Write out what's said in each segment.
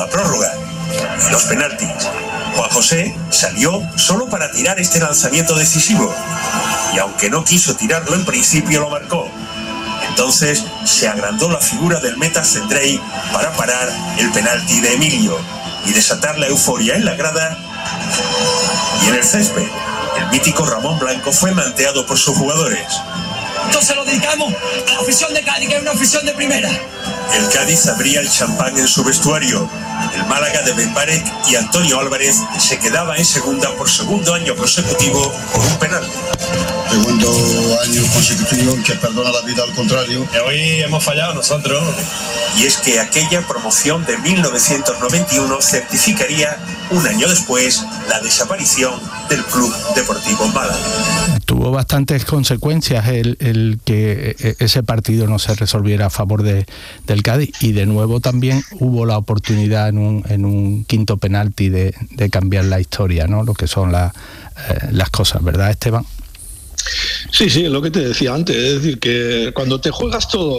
la prórroga y los penaltis. Juan José salió solo para tirar este lanzamiento decisivo y aunque no quiso tirarlo en principio lo marcó. Entonces se agrandó la figura del meta Cendrey para parar el penalti de Emilio y desatar la euforia en la grada y en el césped. El mítico Ramón Blanco fue manteado por sus jugadores. Entonces lo dedicamos a la afición de Cádiz, que es una afición de primera. El Cádiz abría el champán en su vestuario. El Málaga de Benbarek y Antonio Álvarez se quedaba en segunda por segundo año consecutivo por un penal. Segundo año consecutivo que perdona la vida al contrario. Y hoy hemos fallado nosotros. Y es que aquella promoción de 1991 certificaría un año después la desaparición del Club Deportivo Málaga. Tuvo bastantes consecuencias el que ese partido no se resolviera a favor del Cádiz, y de nuevo también hubo la oportunidad en un quinto penalti de cambiar la historia, ¿no? Lo que son las cosas, ¿verdad, Esteban? Sí, lo que te decía antes, es decir, que cuando te juegas todo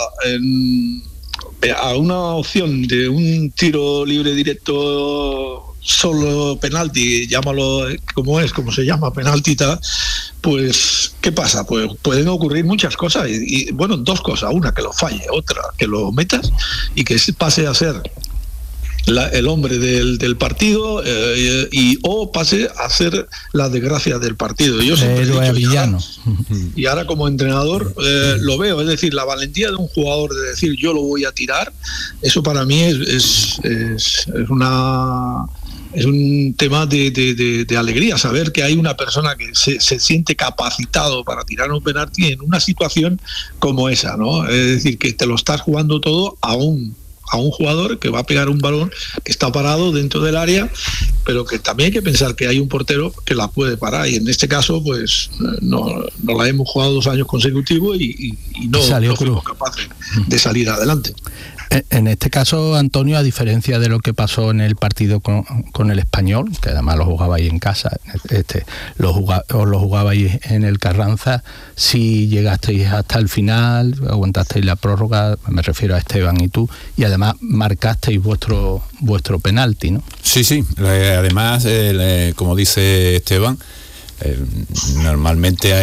a una opción de un tiro libre directo, solo penalti, llámalo como se llama, penaltita, pues ¿qué pasa? Pues pueden ocurrir muchas cosas y bueno, dos cosas: una, que lo falle; otra, que lo metas y que pase a ser el hombre del partido o pase a ser la desgracia del partido. Yo siempre he dicho, y ahora como entrenador lo veo, es decir, la valentía de un jugador de decir yo lo voy a tirar, eso para mí es un tema de alegría, saber que hay una persona que se siente capacitado para tirar un penalti en una situación como esa, ¿no? Es decir, que te lo estás jugando todo a un jugador que va a pegar un balón que está parado dentro del área, pero que también hay que pensar que hay un portero que la puede parar, y en este caso pues no la hemos jugado 2 años consecutivos y no fuimos capaces de salir adelante. En este caso, Antonio, a diferencia de lo que pasó en el partido con el Español, que además lo jugabais en casa, lo jugabais en el Carranza, si llegasteis hasta el final, aguantasteis la prórroga, me refiero a Esteban y tú, y además marcasteis vuestro penalti, ¿no? Sí, además, como dice Esteban, normalmente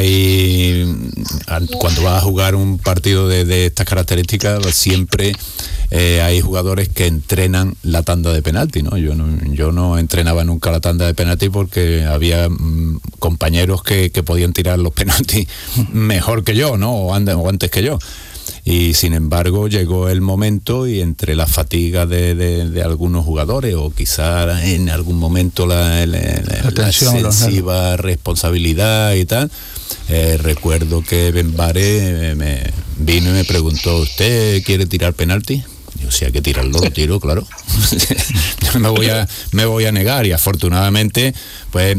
cuando vas a jugar un partido de estas características, siempre hay jugadores que entrenan la tanda de penalti, ¿no? Yo no entrenaba nunca la tanda de penalti porque había compañeros que podían tirar los penaltis mejor que yo, ¿no? O antes que yo. Y sin embargo llegó el momento, y entre la fatiga de algunos jugadores, o quizá en algún momento la excesiva responsabilidad y tal, recuerdo que Benbarek me vino y me preguntó: ¿usted quiere tirar penalti? Yo, si hay que tirarlo, lo tiro, claro. Yo me voy a negar, y afortunadamente pues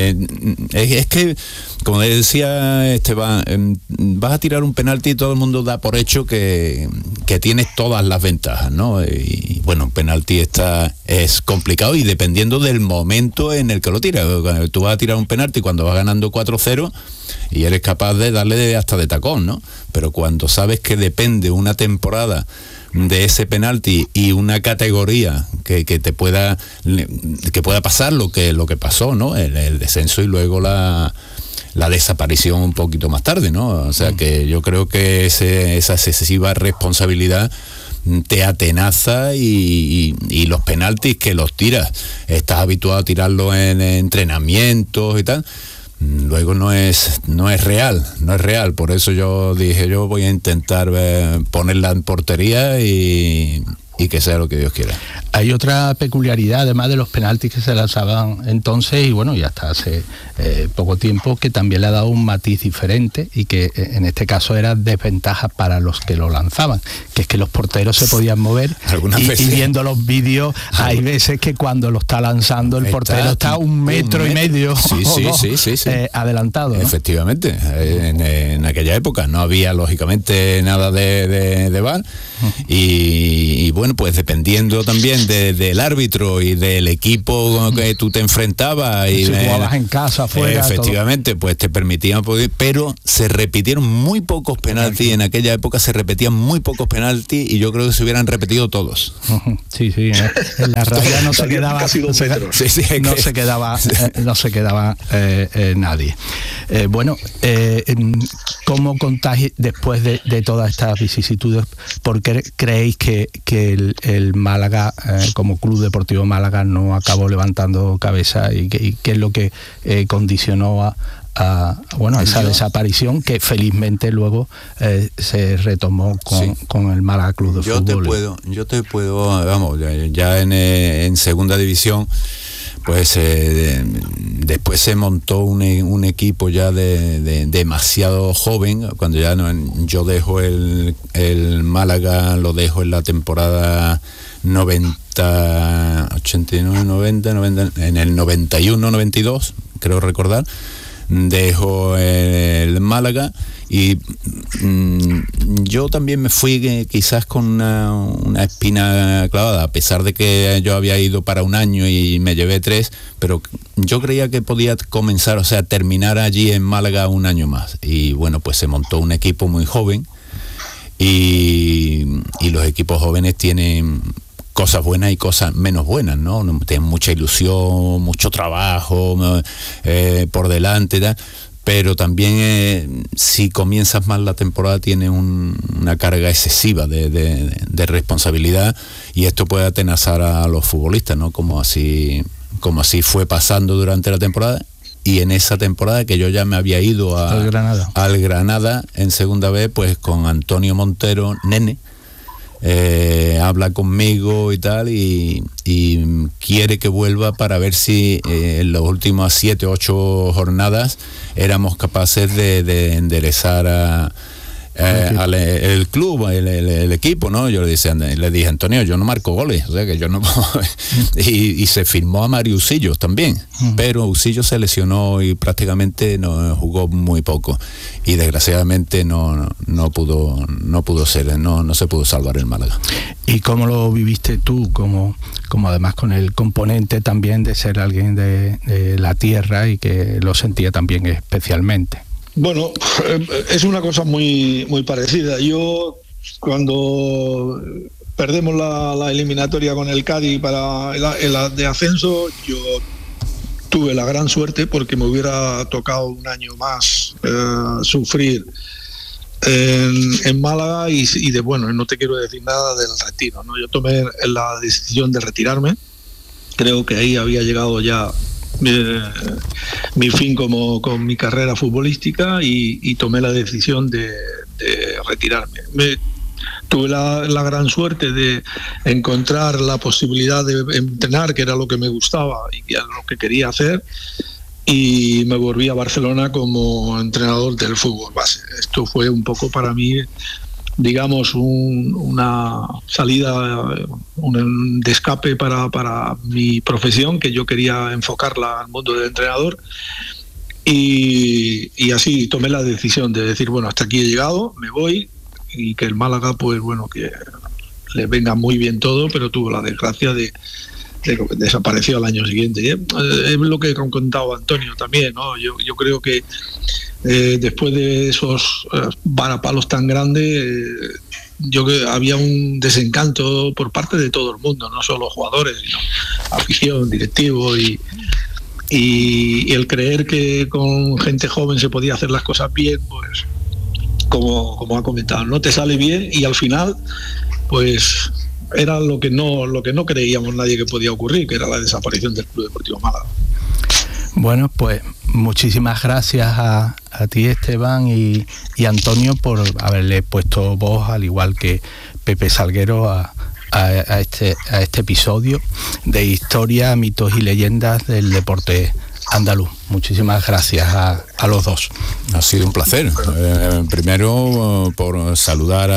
es que, como decía Esteban, vas a tirar un penalti y todo el mundo da por hecho que tienes todas las ventajas, ¿no? Y bueno, un penalti es complicado, y dependiendo del momento en el que lo tiras. Tú vas a tirar un penalti cuando vas ganando 4-0 y eres capaz de darle hasta de tacón, ¿no? Pero cuando sabes que depende una temporada de ese penalti y una categoría que pueda pasar lo que pasó, ¿no? El descenso y luego la desaparición un poquito más tarde, ¿no? O sea que yo creo que esa excesiva responsabilidad te atenaza, y los penaltis que los tiras, estás habituado a tirarlos en entrenamientos y tal, luego no es real. Por eso yo dije, yo voy a intentar ponerla en portería y que sea lo que Dios quiera. Hay otra peculiaridad, además de los penaltis que se lanzaban entonces, y bueno, ya hasta hace poco tiempo, que también le ha dado un matiz diferente, y que en este caso era desventaja para los que lo lanzaban, que es que los porteros se podían mover, y viendo los vídeos hay veces que cuando lo está lanzando el portero está 1,5 metros adelantado, ¿no? Efectivamente, en aquella época no había lógicamente nada de VAR, y bueno, bueno, pues dependiendo también del árbitro y del equipo con que tú te enfrentabas, y si jugabas en casa, fuera, efectivamente, todo, pues te permitían poder, pero se repitieron muy pocos penaltis. En aquella época se repetían muy pocos penaltis, y yo creo que se hubieran repetido todos. Sí, en la raya no se quedaba no se quedaba nadie. Bueno, ¿cómo contáis después de todas estas vicisitudes? ¿Por qué creéis que el Málaga, como Club Deportivo Málaga, no acabó levantando cabeza, y qué es lo que condicionó a esa desaparición que felizmente luego se retomó con el Málaga Club de Fútbol? Yo te puedo, vamos, ya en segunda división, pues después se montó un equipo ya de demasiado joven. Cuando ya yo dejo el Málaga, lo dejo en la temporada 90, 89, 90, en el 91, 92, creo recordar, dejo el Málaga, y yo también me fui quizás con una espina clavada, a pesar de que yo había ido para un año y me llevé 3, pero yo creía que podía comenzar, o sea, terminar allí en Málaga un año más. Y bueno, pues se montó un equipo muy joven, y los equipos jóvenes tienen cosas buenas y cosas menos buenas, ¿no? Tienen mucha ilusión, mucho trabajo por delante, ¿verdad? Pero también si comienzas mal la temporada tiene una carga excesiva de responsabilidad, y esto puede atenazar a los futbolistas, ¿no? Como así fue pasando durante la temporada. Y en esa temporada que yo ya me había ido al Granada en segunda vez, pues con Antonio Montero, Nene, habla conmigo y tal, y quiere que vuelva para ver si en las últimas 7 o 8 jornadas éramos capaces de enderezar el club, el equipo, ¿no? Yo le dije, Antonio, yo no marco goles, o sea que yo no y se firmó a Mario Usillos también, pero Usillos se lesionó y prácticamente no jugó muy poco, y desgraciadamente no pudo ser, no se pudo salvar el Málaga. ¿Y cómo lo viviste tú, como además con el componente también de ser alguien de la tierra, y que lo sentía también especialmente? Bueno, es una cosa muy, muy parecida. Yo, cuando perdemos la eliminatoria con el Cádiz para el de ascenso, yo tuve la gran suerte, porque me hubiera tocado un año más sufrir en Málaga, y no te quiero decir nada del retiro, ¿no? Yo tomé la decisión de retirarme. Creo que ahí había llegado ya mi fin con mi carrera futbolística, y tomé la decisión de retirarme. Tuve la gran suerte de encontrar la posibilidad de entrenar, que era lo que me gustaba y que era lo que quería hacer, y me volví a Barcelona como entrenador del fútbol base. Esto fue un poco para mí, digamos, una salida, un escape para mi profesión, que yo quería enfocarla al mundo del entrenador, y así tomé la decisión de decir, bueno, hasta aquí he llegado, me voy, y que el Málaga, pues bueno, que le venga muy bien todo, pero tuvo la desgracia de que desapareció al año siguiente. Es lo que ha contado Antonio también, ¿no? Yo creo que después de esos varapalos tan grandes, yo creo que había un desencanto por parte de todo el mundo, no solo jugadores, sino afición, directivo, y el creer que con gente joven se podía hacer las cosas bien, pues como ha comentado, no te sale bien, y al final pues era lo que no creíamos nadie que podía ocurrir, que era la desaparición del Club Deportivo Málaga. Bueno, pues muchísimas gracias a ti, Esteban, y Antonio, por haberle puesto voz, al igual que Pepe Salguero, a este episodio de historia, mitos y leyendas del deporte andaluz. Muchísimas gracias a los dos. Ha sido un placer. Primero, por saludar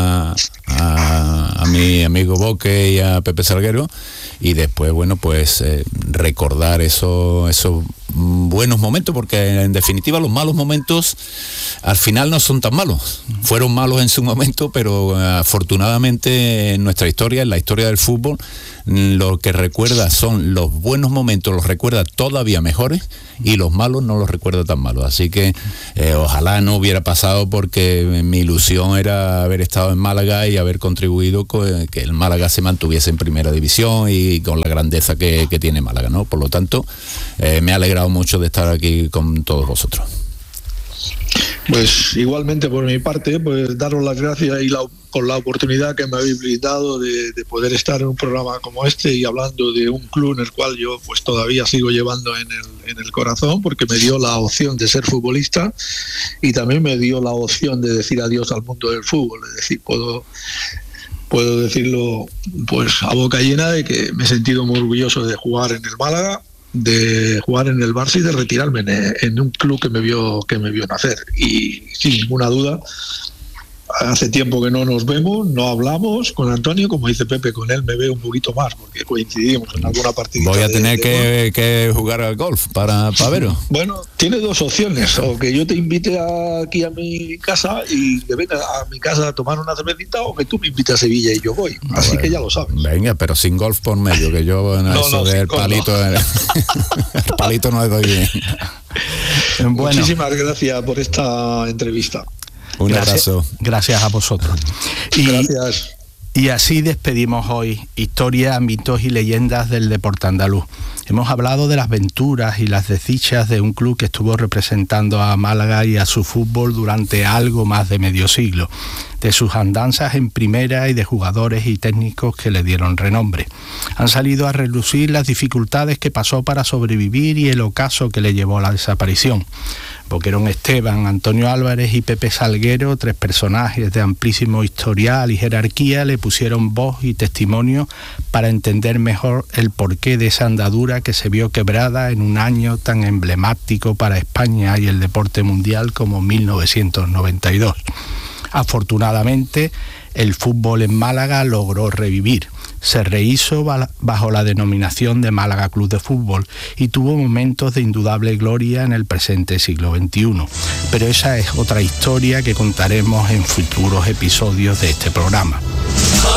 a mi amigo Boque y a Pepe Salguero, y después, bueno, pues recordar esos buenos momentos, porque en definitiva los malos momentos al final no son tan malos. Fueron malos en su momento, pero afortunadamente en nuestra historia, en la historia del fútbol, lo que recuerda son los buenos momentos, los recuerda todavía mejores, y los malos no los recuerda tan malos. Así que ojalá no hubiera pasado, porque mi ilusión era haber estado en Málaga y haber contribuido con que el Málaga se mantuviese en primera división y con la grandeza que tiene Málaga, ¿no? Por lo tanto, me ha alegrado mucho de estar aquí con todos vosotros. Pues igualmente por mi parte, pues daros las gracias por la oportunidad que me habéis brindado de poder estar en un programa como este y hablando de un club en el cual yo pues todavía sigo llevando en el corazón, porque me dio la opción de ser futbolista y también me dio la opción de decir adiós al mundo del fútbol. Es decir, puedo decirlo pues a boca llena de que me he sentido muy orgulloso de jugar en el Málaga, de jugar en el Barça y de retirarme en un club que me vio nacer. Y sin ninguna duda, hace tiempo que no nos vemos, no hablamos con Antonio, como dice Pepe, con él me veo un poquito más porque coincidimos en alguna partida. Voy a tener que jugar al golf para veros. Bueno, tiene dos opciones: o que yo te invite aquí a mi casa y que venga a mi casa a tomar una cervecita, o que tú me invites a Sevilla y yo voy. Así bueno, que ya lo sabes. Venga, pero sin golf por medio, que yo del palito, el palito no le doy bien. Bueno. Muchísimas gracias por esta entrevista. Un abrazo. Gracias a vosotros. Gracias. Y así despedimos hoy Historia, mitos y leyendas del deporte andaluz. Hemos hablado de las aventuras y las desdichas de un club que estuvo representando a Málaga y a su fútbol durante algo más de medio siglo, de sus andanzas en primera y de jugadores y técnicos que le dieron renombre. Han salido a relucir las dificultades que pasó para sobrevivir y el ocaso que le llevó a la desaparición. Boquerón Esteban, Antonio Álvarez y Pepe Salguero, tres personajes de amplísimo historial y jerarquía, le pusieron voz y testimonio para entender mejor el porqué de esa andadura que se vio quebrada en un año tan emblemático para España y el deporte mundial como 1992. Afortunadamente, el fútbol en Málaga logró revivir. Se rehizo bajo la denominación de Málaga Club de Fútbol y tuvo momentos de indudable gloria en el presente siglo XXI. Pero esa es otra historia que contaremos en futuros episodios de este programa.